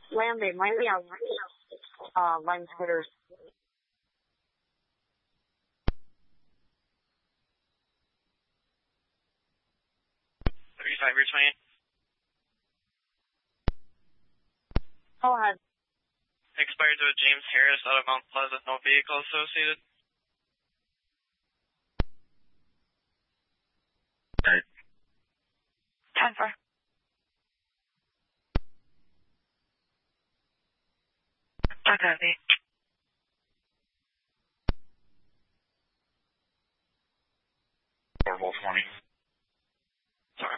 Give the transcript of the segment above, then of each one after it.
Landing, might be on line splitters. 35, returning. Go ahead. Expired to James Harris out of Mount Pleasant, no vehicle associated. Okay. 10-4. Copy. Normal 20. Sorry.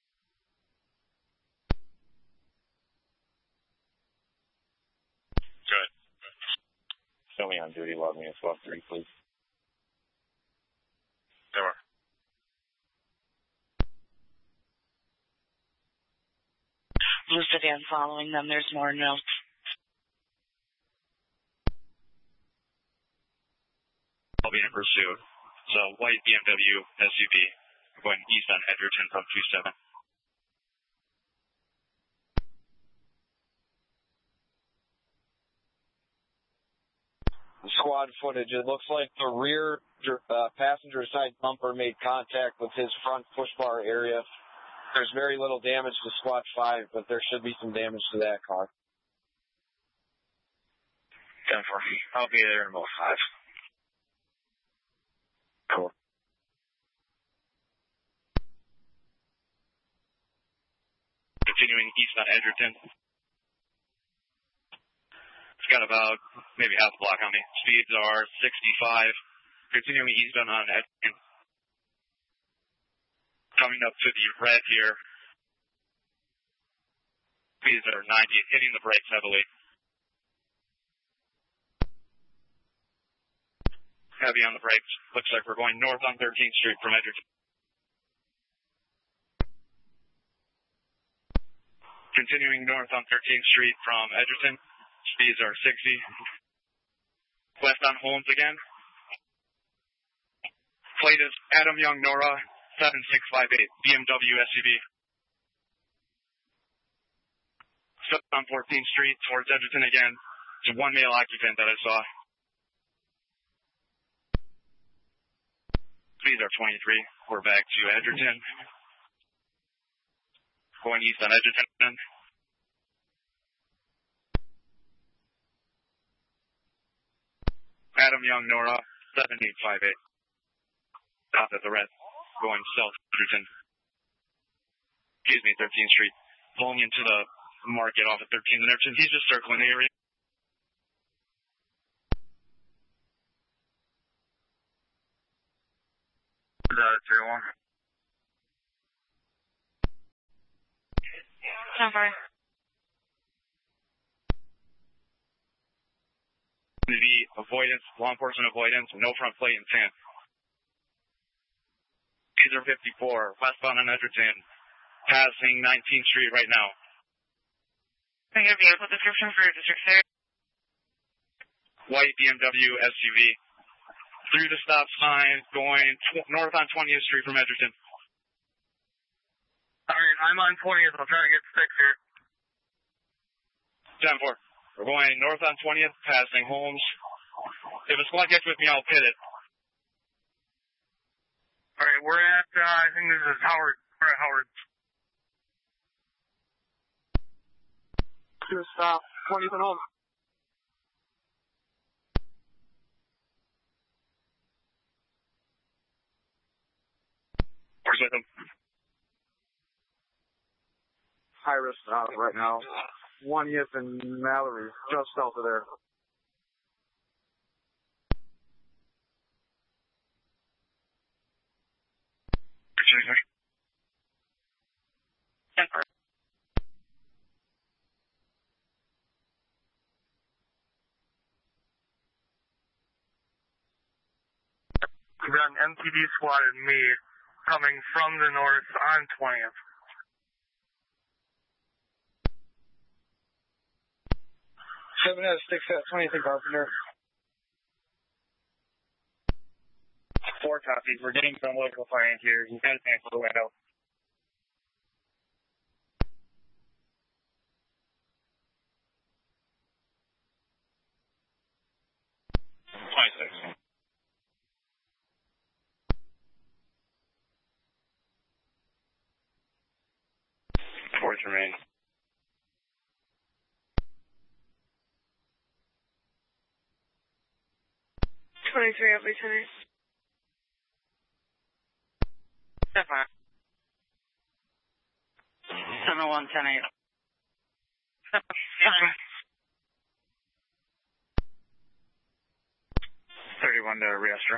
Good. Show me on duty, log me as well, 3, please. Over. Blue sedan following them. There's more notes. I'll be in pursuit. So, white BMW SUV going east on Edgerton from 27. Squad footage. It looks like the rear passenger side bumper made contact with his front push bar area. There's very little damage to Squad 5, but there should be some damage to that car. 10-4. I'll be there in about 5. Cool. Continuing east on Edgerton. It's got about maybe half a block on me. Speeds are 65. Continuing east on Edgerton. Coming up to the red here. Speeds are 90, hitting the brakes heavily. Heavy on the brakes. Looks like we're going north on 13th Street from Edgerton. Continuing north on 13th Street from Edgerton. Speeds are 60. West on Holmes again. Plate is Adam Young Nora 7658 BMW SUV. Still on 14th Street towards Edgerton again. There's one male occupant that I saw. Speeds are 23. We're back to Edgerton. Going east on Edgerton. Adam Young Nora 7858. Stop at the red. Going south Edgerton. Excuse me, 13th Street. Pulling into the market off of 13th and Edgerton. He's just circling the area. Is that 3-1? 10-4. The avoidance, law enforcement avoidance, no front plate in 10. These are 54, westbound on Edgerton, passing 19th Street right now. Can I get a vehicle description for your district, sir? White BMW SUV. Through the stop sign, going north on 20th Street from Edgerton. Alright, I'm on 20th. I'll try to get 6 here. 10-4. We're going north on 20th, passing Holmes. If a squad gets with me, I'll pit it. Alright, we're at, I think this is Howard. We're at Howard. To stop. 20th and home. Where's with him? High risk right now. 20th and Mallory, just south of there. We've got an MTD squad and me coming from the north on 20th. 7 out of 6 at 20th and Carpenter. 4 copies. We're getting some local flying here. He's got his hands for the window. remain. 23 up, Lieutenant. Step on. 7-1, 10-8. 31 to Riestra.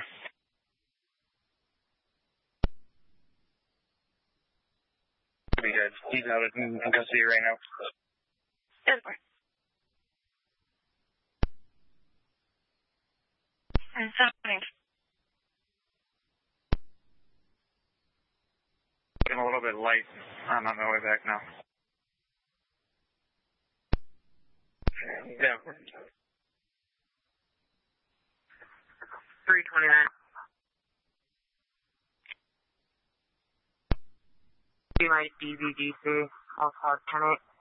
Pretty good. He's out in custody right now. Yes, sir. And 7. I'm a little bit light. I'm on my way back now. Yeah. 329. Be my DVDC. I'll call 10-8.